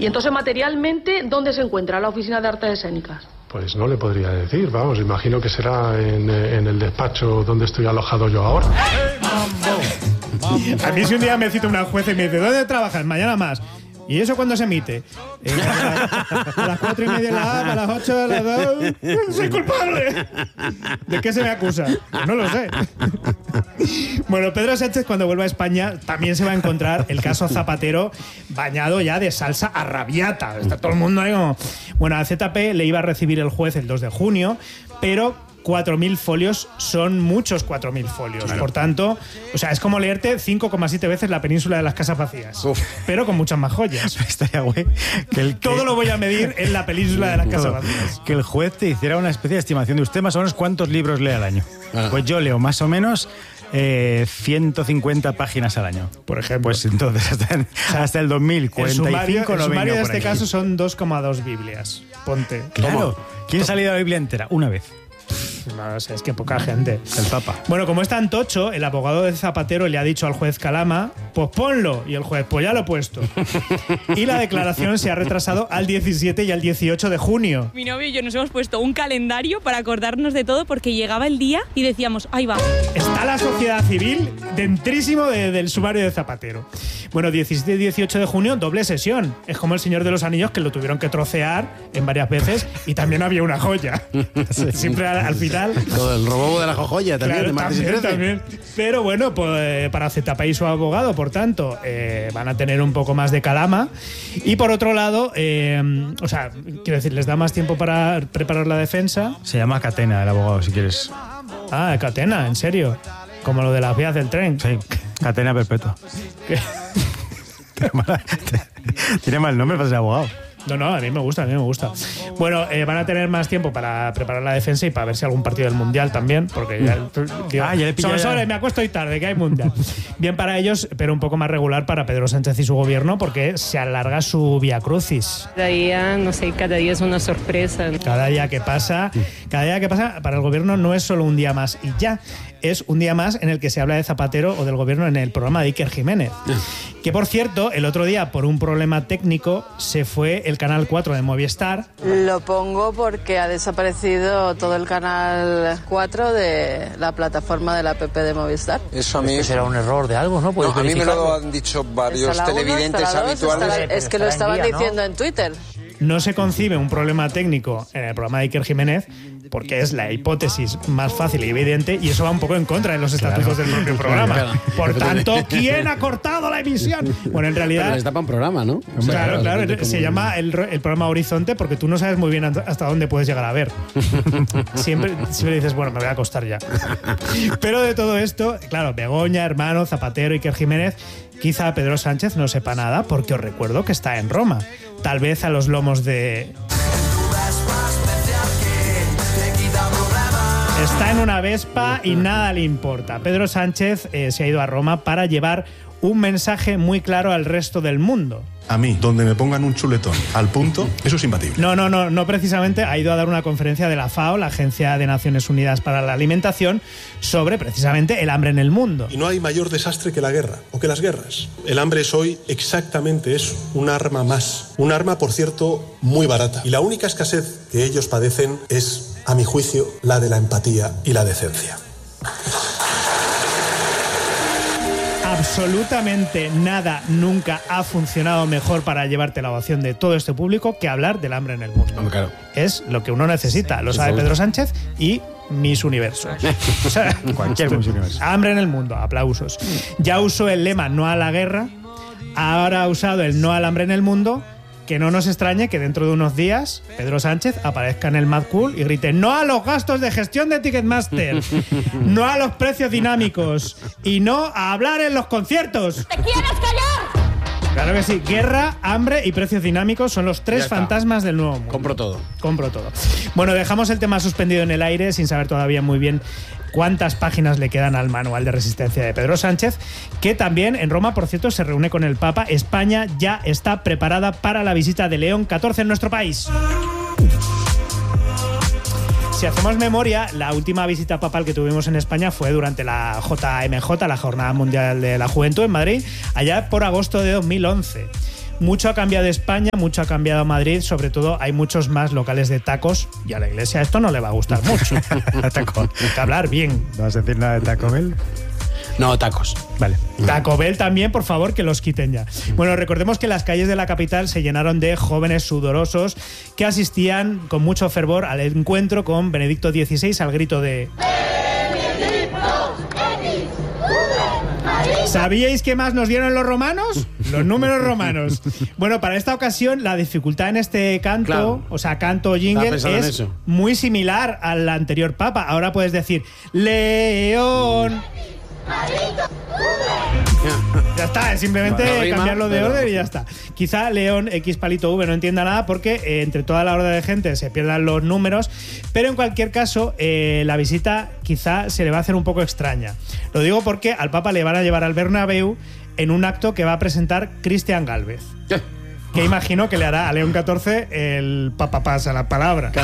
Y entonces, materialmente, ¿dónde se encuentra la Oficina de Artes Escénicas? Pues no le podría decir, vamos, imagino que será en el despacho donde estoy alojado yo ahora. A mí si un día me cita una jueza y me dice, ¿dónde trabajas? Mañana más. ¿Y eso cuándo se emite? A las 4:30 de la A, a las 8 de la 2. ¡Soy culpable! ¿De qué se me acusa? Pues no lo sé. Bueno, Pedro Sánchez, cuando vuelva a España, también se va a encontrar el caso Zapatero bañado ya de salsa arrabiata. Está todo el mundo ahí como... Bueno, a ZP le iba a recibir el juez el 2 de junio, pero 4.000 folios son muchos 4.000 folios. Claro. Por tanto, o sea, es como leerte 5,7 veces La península de las casas vacías. Uf. Pero con muchas más joyas. Estaría güey. Todo lo voy a medir en La península de las casas vacías. Que el juez te hiciera una especie de estimación de usted más o menos cuántos libros lee al año. Pues yo leo más o menos 150 páginas al año. Por ejemplo. Pues entonces hasta el 2045 el sumario de este caso son 2,2 Biblias. Ponte. Claro. ¿Quién ha leído la Biblia entera? Una vez. No sé, es que poca gente. El Papa. Bueno, como es tan tocho, el abogado de Zapatero le ha dicho al juez Calama, pues ponlo. Y el juez, pues ya lo he puesto. Y la declaración se ha retrasado al 17 y al 18 de junio. Mi novio y yo nos hemos puesto un calendario para acordarnos de todo porque llegaba el día y decíamos, ahí va. Está la sociedad civil dentrísimo del sumario de Zapatero. Bueno, 17 y 18 de junio, doble sesión. Es como el Señor de los Anillos, que lo tuvieron que trocear en varias veces y también había una joya. Siempre al final. Todo el robo de la joya también, claro, de martes y 13. También. Pero bueno, pues para ZP y su abogado, por tanto, van a tener un poco más de calama. Y por otro lado, o sea, quiero decir, les da más tiempo para preparar la defensa. Se llama Catena el abogado, si quieres. Ah, Catena, ¿en serio? Como lo de las vías del tren. Sí, Catena perpetua. Tiene mal nombre para ser abogado. No, a mí me gusta. Bueno, van a tener más tiempo para preparar la defensa y para ver si algún partido del Mundial también, porque ya le pillo. Me acuesto hoy tarde, que hay Mundial. Bien para ellos, pero un poco más regular para Pedro Sánchez y su gobierno, porque se alarga su Vía Crucis. Cada día, no sé, cada día es una sorpresa. Cada día que pasa para el gobierno no es solo un día más y ya. Es un día más en el que se habla de Zapatero o del gobierno en el programa de Iker Jiménez. Que, por cierto, el otro día, por un problema técnico, se fue el Canal 4 de Movistar. Lo pongo porque ha desaparecido todo el Canal 4 de la plataforma de la app de Movistar. Eso a mí... ¿Esto será un error de algo, no? A mí me lo han dicho varios televidentes habituales. Es que lo estaban diciendo en Twitter. No se concibe un problema técnico en el programa de Iker Jiménez porque es la hipótesis más fácil y evidente y eso va un poco en contra de los estatutos del propio programa. Claro. Por tanto, ¿quién ha cortado la emisión? Bueno, en realidad... Pero les tapa un programa, ¿no? Claro. Se llama el programa Horizonte porque tú no sabes muy bien hasta dónde puedes llegar a ver. Siempre dices, bueno, me voy a acostar ya. Pero de todo esto, claro, Begoña, Hermano, Zapatero, Iker Jiménez... Quizá Pedro Sánchez no sepa nada porque os recuerdo que está en Roma. Tal vez a los lomos de... Está en una Vespa y nada le importa. Pedro Sánchez se ha ido a Roma para llevar un mensaje muy claro al resto del mundo. A mí, donde me pongan un chuletón al punto, eso es imbatible. No precisamente. Ha ido a dar una conferencia de la FAO, la Agencia de Naciones Unidas para la Alimentación, sobre precisamente el hambre en el mundo. Y no hay mayor desastre que la guerra, o que las guerras. El hambre es hoy exactamente eso, un arma más. Un arma, por cierto, muy barata. Y la única escasez que ellos padecen es, a mi juicio, la de la empatía y la decencia. Absolutamente nada nunca ha funcionado mejor para llevarte la ovación de todo este público que hablar del hambre en el mundo. Claro. Es lo que uno necesita, lo sabe Pedro Sánchez y Miss Universo. O sea, cualquier Miss Universo. Hambre en el mundo, aplausos. Ya usó el lema no a la guerra, ahora ha usado el no al hambre en el mundo. Que no nos extrañe que dentro de unos días Pedro Sánchez aparezca en el Mad Cool y grite no a los gastos de gestión de Ticketmaster, no a los precios dinámicos y no a hablar en los conciertos. ¿Te quieres callar? Claro que sí, guerra, hambre y precios dinámicos son los tres fantasmas del nuevo mundo. Compro todo. Bueno, dejamos el tema suspendido en el aire sin saber todavía muy bien cuántas páginas le quedan al manual de resistencia de Pedro Sánchez, que también en Roma, por cierto, se reúne con el Papa. España ya está preparada para la visita de León XIV en nuestro país. Si hacemos memoria, la última visita papal que tuvimos en España fue durante la JMJ, la Jornada Mundial de la Juventud en Madrid, allá por agosto de 2011. Mucho ha cambiado España, mucho ha cambiado Madrid, sobre todo hay muchos más locales de tacos y a la Iglesia esto no le va a gustar mucho. Hay que hablar bien. ¿No vas a decir nada de Taco Bell? No, tacos. Vale. Taco Bell también, por favor, que los quiten ya. Bueno, recordemos que las calles de la capital se llenaron de jóvenes sudorosos que asistían con mucho fervor al encuentro con Benedicto XVI al grito de... ¿Sabíais qué más nos dieron los romanos? Los números romanos. Bueno, para esta ocasión la dificultad en este canto, claro, o sea, canto jingle, es muy similar al anterior papa. Ahora puedes decir León. Ya está, es simplemente cambiarlo de orden y ya está. Quizá León X palito V no entienda nada porque entre toda la horda de gente se pierdan los números, pero en cualquier caso la visita quizá se le va a hacer un poco extraña. Lo digo porque al Papa le van a llevar al Bernabéu en un acto que va a presentar Cristian Gálvez. Que imagino que le hará a León XIV el Papa pasa la palabra.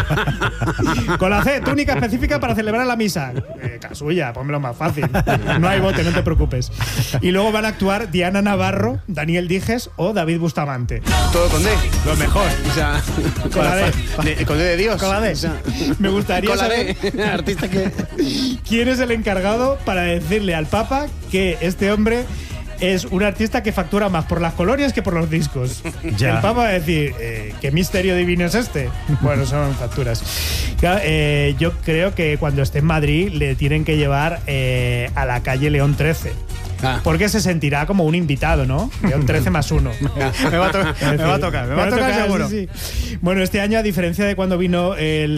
Con la C, túnica específica para celebrar la misa. Casulla, pónmelo más fácil. No hay bote, no te preocupes. Y luego van a actuar Diana Navarro, Daniel Dijes o David Bustamante. Todo con D. Lo mejor. O sea, con la D. Con D de Dios. Con la D. O sea, me gustaría con la saber D. Artista que... quién es el encargado para decirle al Papa que este hombre es un artista que factura más por las colonias que por los discos. Ya. El Papa va a decir, ¿qué misterio divino es este? Bueno, son facturas. Claro, yo creo que cuando esté en Madrid le tienen que llevar a la calle León 13. Porque se sentirá como un invitado, ¿no? León 13 más 1. Me va a tocar seguro. Sí, sí. Bueno, este año, a diferencia de cuando vino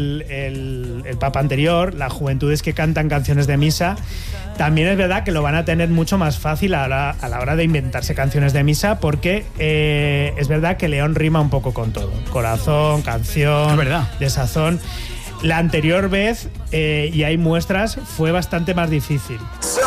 el Papa anterior, las juventudes que cantan canciones de misa, también es verdad que lo van a tener mucho más fácil a la hora de inventarse canciones de misa, porque es verdad que León rima un poco con todo. Corazón, canción, desazón. La anterior vez, y hay muestras, fue bastante más difícil. Soy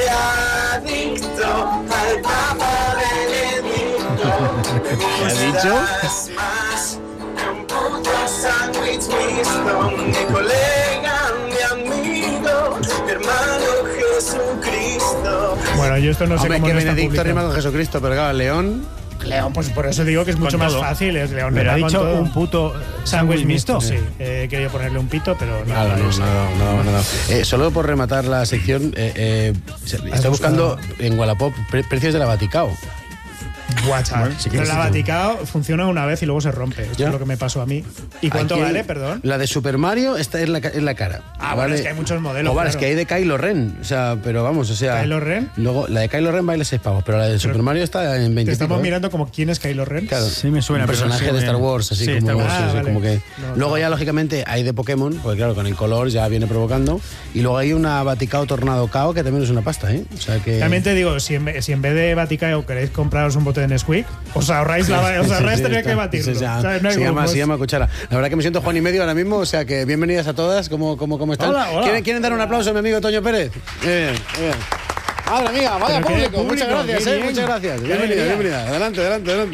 adicto al Papa Benedicto. ¿Qué ha dicho? Más un puto sándwich mixto. Mi colega, mi amigo, mi hermano Jesucristo. Bueno, yo esto no sé cómo que no está Benedicto publicado. rima con Jesucristo, pero claro, León, pues por eso digo que es mucho más fácil. Es León. Pero ha dicho un puto sándwich mixto. Sí, he querido ponerle un pito, pero no. Claro, no. Solo por rematar la sección, estoy buscando en Wallapop precios de la Vaticao. Chaval. Pero la Vaticao funciona una vez y luego se rompe. Esto es lo que me pasó a mí. ¿Y cuánto vale, perdón? La de Super Mario está en la cara. Vale. Es que hay muchos modelos. Es que hay de Kylo Ren. O sea, pero vamos, o sea... ¿Kylo Ren? Luego, la de Kylo Ren vale 6 pavos, pero la de Super Mario está en 20. Te estamos mirando como quién es Kylo Ren. Claro. Sí, me suena. Un personaje de Star Wars, así como... Vale. como que... Luego ya, lógicamente, hay de Pokémon, porque claro, con el color ya viene provocando. Y luego hay una Vaticao Tornado Cao, que también es una pasta, ¿eh? O sea que... También te digo, si en vez de Vaticao queréis compraros un bote de Nesquik, os ahorráis tener que batirlo. Se llama cuchara. La verdad que me siento Juan y medio ahora mismo, o sea que bienvenidas a todas. ¿Cómo están? Hola. ¿Quieren dar un aplauso a mi amigo Toño Pérez? Bien. Madre mía, vaya público. Muchas gracias, muchas gracias. Bienvenida. Adelante.